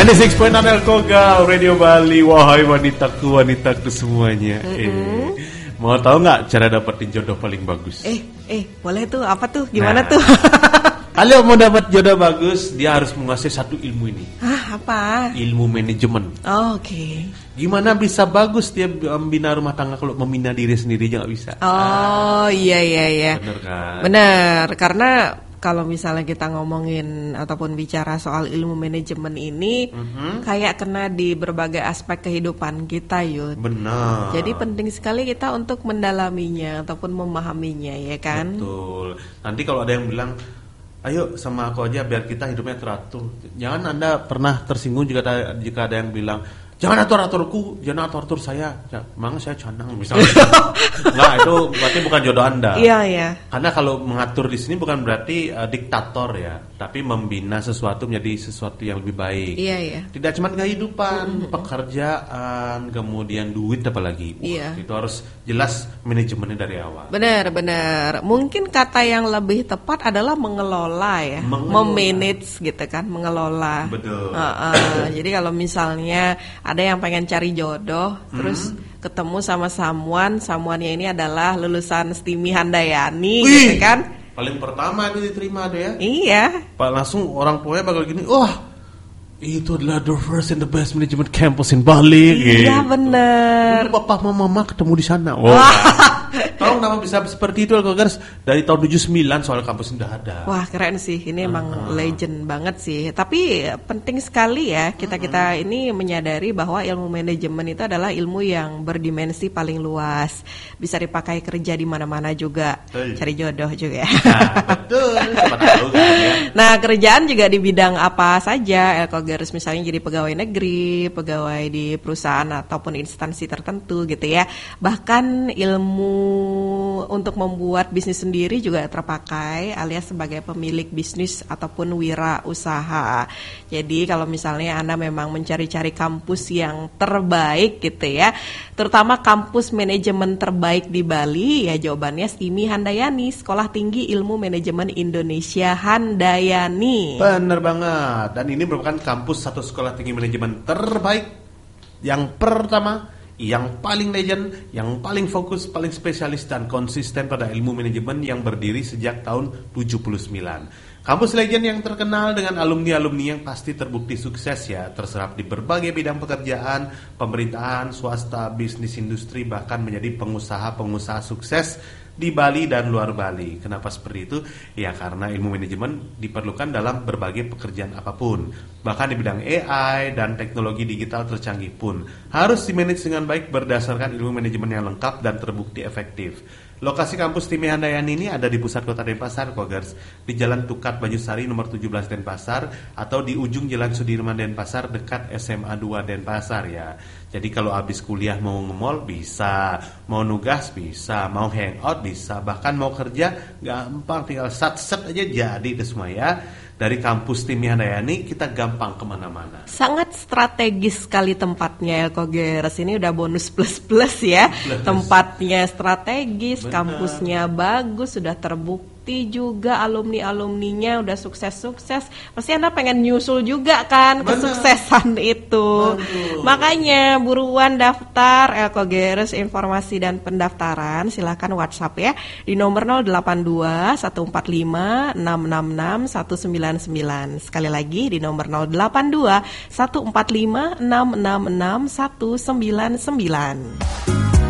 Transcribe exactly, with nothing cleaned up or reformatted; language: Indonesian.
sembilan puluh enam koma enam Elkoga Radio Bali. Wahai wanitaku, wanitaku semuanya. Mm-hmm. Eh, mau tahu nggak cara dapetin jodoh paling bagus? Eh, eh, boleh tuh. Apa tuh? Gimana nah, tuh? Kalau mau dapat jodoh bagus, dia harus menguasai satu ilmu ini. Ah, apa? Ilmu manajemen. Oh, oke. Okay. Gimana bisa bagus dia membina rumah tangga kalau membina diri sendiri aja nggak bisa? Oh, ah. iya iya iya. Benar kan? Benar, karena kalau misalnya kita ngomongin ataupun bicara soal ilmu manajemen ini, mm-hmm. kayak kena di berbagai aspek kehidupan kita, Yud. Benar. Jadi penting sekali kita untuk mendalaminya ataupun memahaminya, ya kan? Betul. Nanti kalau ada yang bilang, ayo sama aku aja biar kita hidupnya teratur. Jangan Anda pernah tersinggung jika jika ada yang bilang, jangan atur-aturku, jangan atur-atur saya. Ya, emang saya canang misalnya. Enggak, itu berarti bukan jodoh Anda. Iya, iya. Karena kalau mengatur di sini bukan berarti uh, diktator ya, tapi membina sesuatu menjadi sesuatu yang lebih baik. Iya, iya. Tidak cuma kehidupan, mm-hmm. pekerjaan, kemudian duit apalagi. Wah, iya. itu harus jelas manajemennya dari awal. Benar, benar. Mungkin kata yang lebih tepat adalah mengelola ya, memanage gitu kan, mengelola. Betul. Uh-uh. Jadi kalau misalnya ada yang pengen cari jodoh, hmm. terus ketemu sama someone, someone-nya ini adalah lulusan Stimi Handayani, Wih, gitu kan? Paling pertama itu diterima ada ya? Iya. Pak langsung orang tuanya bakal gini, wah itu adalah the first and the best management campus in Bali. Iya gitu. bener. Bapak mama mama ketemu di sana. Oh, tahu kenapa bisa seperti itu Elkogers? Dari tahun tujuh puluh sembilan soal kampus sudah ada. Wah keren sih, ini emang uh-huh. legend banget sih. Tapi penting sekali ya kita kita uh-huh. ini menyadari bahwa ilmu manajemen itu adalah ilmu yang berdimensi paling luas, bisa dipakai kerja di mana-mana juga, hey. Cari jodoh juga. Nah, betul. Tahu, kan, ya? Nah kerjaan juga di bidang apa saja, Elkogers, misalnya jadi pegawai negeri, pegawai di perusahaan ataupun instansi tertentu gitu ya. Bahkan ilmu untuk membuat bisnis sendiri juga terpakai alias sebagai pemilik bisnis ataupun wirausaha. Jadi kalau misalnya Anda memang mencari-cari kampus yang terbaik gitu ya, terutama kampus manajemen terbaik di Bali, ya jawabannya Stimi Handayani, Sekolah Tinggi Ilmu Manajemen Indonesia Handayani. Benar banget. Dan ini merupakan kampus satu sekolah tinggi manajemen terbaik yang pertama, yang paling legend, yang paling fokus, paling spesialis dan konsisten pada ilmu manajemen yang berdiri sejak tahun tujuh puluh sembilan. Kampus legend yang terkenal dengan alumni-alumni yang pasti terbukti sukses ya, terserap di berbagai bidang pekerjaan, pemerintahan, swasta, bisnis, industri, bahkan menjadi pengusaha-pengusaha sukses di Bali dan luar Bali. Kenapa seperti itu? Ya karena ilmu manajemen diperlukan dalam berbagai pekerjaan apapun. Bahkan di bidang A I dan teknologi digital tercanggih pun harus dimanage dengan baik berdasarkan ilmu manajemen yang lengkap dan terbukti efektif. Lokasi kampus Stimi Handayani ini ada di pusat kota Denpasar, Kogers, di Jalan Tukat Banyusari nomor tujuh belas Denpasar, atau di ujung Jalan Sudirman Denpasar dekat S M A dua Denpasar ya. Jadi kalau habis kuliah mau nge-mall bisa, mau nugas bisa, mau hangout bisa, bahkan mau kerja gampang, tinggal sat-set aja jadi itu semua ya. Dari kampus Stimi Handayani kita gampang kemana-mana. Sangat strategis sekali tempatnya, Elkogers. Ini udah bonus plus-plus ya. Plus. Tempatnya strategis, benar. Kampusnya bagus, sudah terbukti juga alumni-alumninya udah sukses-sukses. Pasti Anda pengen nyusul juga kan, benar. Kesuksesan itu. Betul. Makanya buruan daftar, Elkogers. Informasi dan pendaftaran silakan WhatsApp ya di nomor nol delapan dua satu empat lima enam enam enam satu sembilan sembilan. Sekali lagi di nomor nol delapan dua satu empat lima enam enam enam satu sembilan sembilan.